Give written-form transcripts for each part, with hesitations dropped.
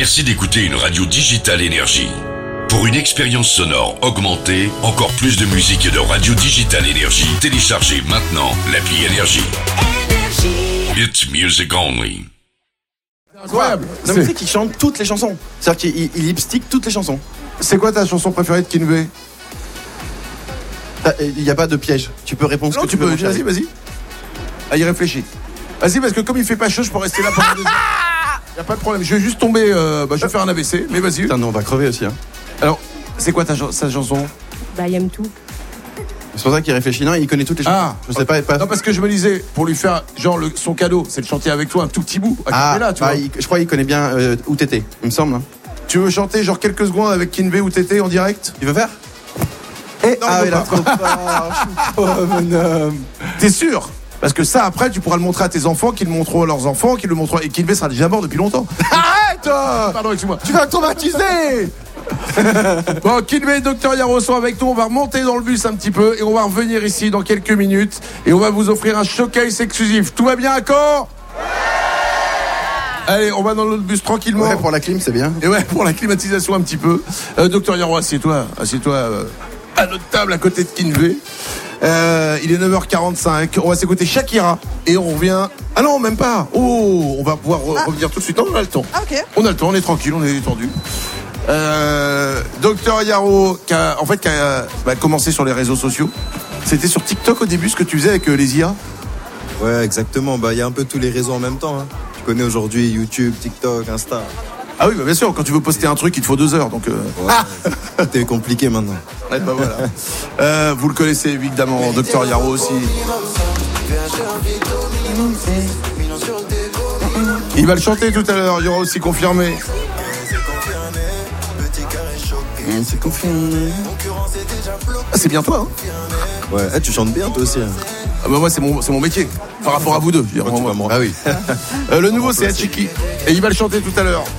Merci d'écouter une radio digitale Énergie. Pour une expérience sonore augmentée, encore plus de musique et de radio digitale Énergie, téléchargez maintenant l'appli Énergie. It's music only. Incroyable. Non mais tu sais qu'il chante toutes les chansons. C'est-à-dire qu'il lipstick toutes les chansons. C'est quoi ta chanson préférée de Kinvey? Il n'y a pas de piège. Tu peux répondre ce que tu peux. Vas-y. Ah, il réfléchit. Vas-y, parce que comme il fait pas chaud, je peux rester là pendant 2 heures. Y a pas de problème. Je vais juste tomber. Je vais faire un AVC. Mais vas-y. Putain, non, on va crever aussi. Hein. Alors, c'est quoi sa chanson? Bah, il aime tout. C'est pour ça qu'il réfléchit. Non, il connaît toutes les chansons. Ah, je sais pas. Non, parce que je me disais, pour lui faire genre son cadeau, c'est de chanter avec toi un tout petit bout. Là, tu vois. Je crois qu'il connaît bien où t'étais, il me semble. Hein. Tu veux chanter genre quelques secondes avec Kinvey où t'étais en direct? Il veut faire? Non, il a trop peur. Oh, mon homme. T'es sûr? Parce que ça, après, tu pourras le montrer à tes enfants, qu'ils le montreront à leurs enfants, qu'ils le montreront. Et Kinvey sera déjà mort depuis longtemps. Arrête! Pardon, excuse-moi. Tu vas traumatiser! Bon, Kinvey et Dr Yaro sont avec nous. On va remonter dans le bus un petit peu et on va revenir ici dans quelques minutes. Et on va vous offrir un showcase exclusif. Tout va bien, d'accord? Allez, on va dans l'autre bus tranquillement. Ouais, pour la clim, c'est bien. Et ouais, pour la climatisation un petit peu. Dr Yaro, assieds-toi à notre table à côté de Kinvey. Il est 9h45. On va s'écouter Shakira et on revient. Ah non, même pas. Oh, on va pouvoir revenir tout de suite. Non, on a le temps. Ah, ok. On a le temps, on est tranquille, on est détendu. Dr Yaro qui a commencé sur les réseaux sociaux. C'était sur TikTok au début ce que tu faisais avec les IA. Ouais, exactement. Il y a un peu tous les réseaux en même temps. Hein. Tu connais aujourd'hui YouTube, TikTok, Insta. Ah oui, bien sûr, quand tu veux poster un truc, il te faut 2 heures. Donc, C'était compliqué maintenant. Ouais, voilà. Vous le connaissez évidemment, Dr Yaro aussi. Il va le chanter tout à l'heure, il y aura aussi confirmé. C'est confirmé. Ah, c'est bien toi, hein? Ouais, tu chantes bien toi aussi. Hein. Ah bah moi c'est mon métier par rapport à vous deux. Ah oui. Le nouveau c'est Hachiki et il va le chanter tout à l'heure.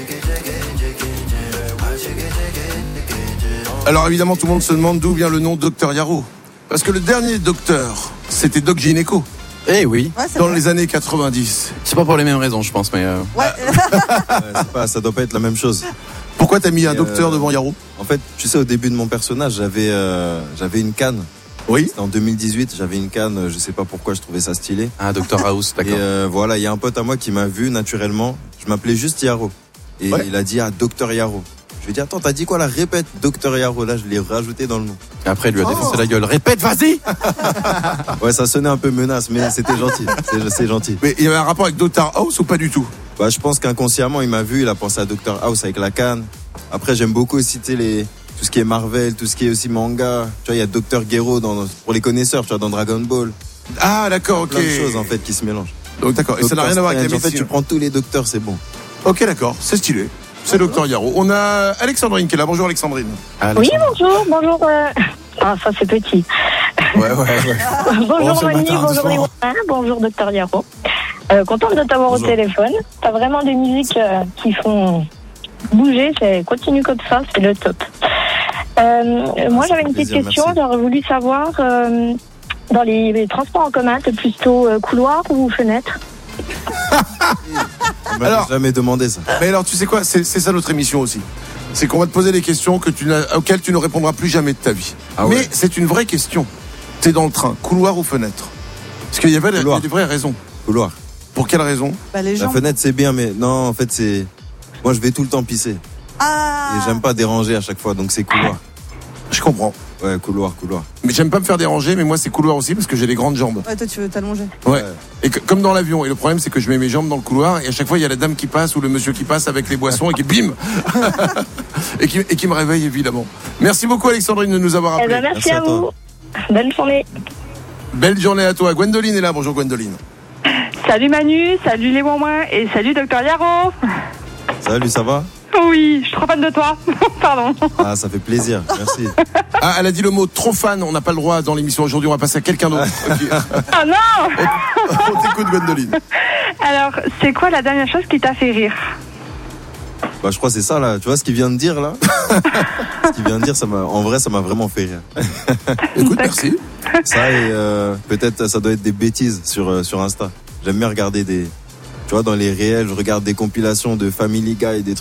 Alors évidemment tout le monde se demande d'où vient le nom Dr Yaro. Parce que le dernier docteur c'était Doc Gynéco. Eh oui. Ouais, Dans vrai. les années 90. C'est pas pour les mêmes raisons, je pense, mais. Ouais. Ça doit pas être la même chose. Pourquoi t'as mis un docteur devant Yaro? En fait, tu sais, au début de mon personnage, j'avais une canne. Oui. C'était en 2018, j'avais une canne, je sais pas pourquoi, je trouvais ça stylé. Ah, Dr House, d'accord. Et voilà, il y a un pote à moi qui m'a vu naturellement. Je m'appelais juste Yaro. Et il a dit, Dr Yaro. Je lui ai dit, attends, t'as dit quoi là? Répète, Dr Yaro. Là, je l'ai rajouté dans le nom. Et après, il lui a défoncé la gueule. Répète, vas-y! Ouais, ça sonnait un peu menace, mais c'était gentil. C'est gentil. Mais il y avait un rapport avec Dr House ou pas du tout? Je pense qu'inconsciemment, il m'a vu, il a pensé à Dr House avec la canne. Après, j'aime beaucoup aussi, tout ce qui est Marvel, tout ce qui est aussi manga. Tu vois, il y a Dr Gero pour les connaisseurs, tu vois, dans Dragon Ball. Ah d'accord, ok. Plein de choses en fait qui se mélangent. Donc d'accord, et ça n'a rien à voir avec la En fait, médecine. tu prends tous les docteurs, c'est bon. Ok d'accord, c'est stylé. C'est Dr Yaro. On a Alexandrine qui est là. Bonjour Alexandrine. Oui, bonjour. Ah, ça c'est petit. Ouais. Bonjour Mani, bonjour les voisins, bonjour Dr Yaro. Contente de t'avoir au téléphone. T'as vraiment des musiques qui font bouger. Continue comme ça, c'est le top. Moi j'avais une petite question. Merci. J'aurais voulu savoir dans les transports en commun, t'es plutôt couloir ou fenêtre? On m'a jamais demandé ça. Mais alors tu sais quoi, c'est ça notre émission aussi. C'est qu'on va te poser des questions auxquelles tu ne répondras plus jamais de ta vie. Ah ouais. Mais c'est une vraie question. T'es dans le train, couloir ou fenêtre? Parce qu'il y a des vraies raisons. Couloir. Pour quelle raison? Les La gens. fenêtre, c'est bien, mais non, en fait, c'est. Moi, je vais tout le temps pisser. Ah. Et j'aime pas déranger à chaque fois, donc c'est couloir. Je comprends. Ouais, couloir. Mais j'aime pas me faire déranger, mais moi c'est couloir aussi parce que j'ai des grandes jambes. Ouais, toi tu veux t'allonger. Ouais. Et comme dans l'avion. Et le problème c'est que je mets mes jambes dans le couloir et à chaque fois il y a la dame qui passe ou le monsieur qui passe avec les boissons et qui bim et qui me réveille évidemment. Merci beaucoup Alexandrine de nous avoir Eh appelés. ben, merci Merci à à toi. vous. Bonne journée. Belle journée à toi. Gwendoline est là. Bonjour Gwendoline. Salut Manu, salut les Wouin et salut Dr Yaro. Salut, ça va? Oui, je suis trop fan de toi. Pardon. Ah, ça fait plaisir, merci. Ah, elle a dit le mot trop fan. On n'a pas le droit dans l'émission aujourd'hui. On va passer à quelqu'un d'autre. Okay. Ah non. On t'écoute Gwendoline. Alors, c'est quoi la dernière chose qui t'a fait rire? Je crois que c'est ça là. Tu vois ce qu'il vient de dire là? Ce qu'il vient de dire, en vrai, ça m'a vraiment fait rire. Écoute, merci. Ça et peut-être ça doit être des bêtises sur Insta. J'aime bien regarder tu vois, dans les réels, je regarde des compilations de Family Guy, des